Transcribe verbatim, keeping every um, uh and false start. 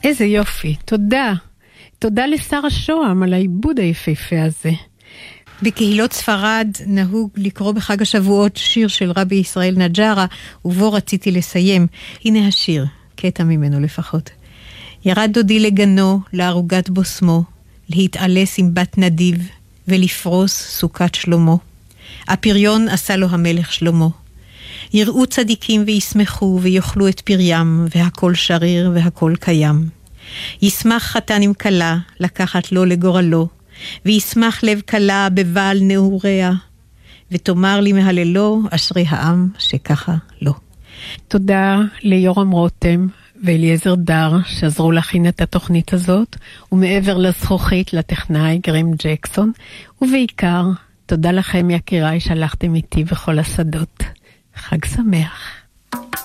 איזה יופי, תודה. תודה לשר השוהם על העיבוד היפהפה הזה. בקהילות ספרד נהוג לקרוא בחג השבועות שיר של רבי ישראל נג'רה, ובו רציתי לסיים. הנה השיר, קטע ממנו לפחות. ירד דודי לגנו, לערוגת בוסמו, להתעלס עם בת נדיב, ולפרוס סוכת שלמה. הפריון עשה לו המלך שלמה. יראו צדיקים וישמחו ויאכלו את פריים, והכל שריר והכל קיים. ישמח חתן עם כלה, לקחת לו לגורלו, וישמח לב כלה בבעל נעוריה, ותאמר לי מהללו אשרי העם שככה לא. תודה ליורם רותם ואליעזר דר שעזרו להכין את התוכנית הזאת, ומעבר לזכוכית לטכנאי גרים ג'קסון, ובעיקר תודה לכם יקיריי שהלכתם איתי בכל השדות. חג שמח.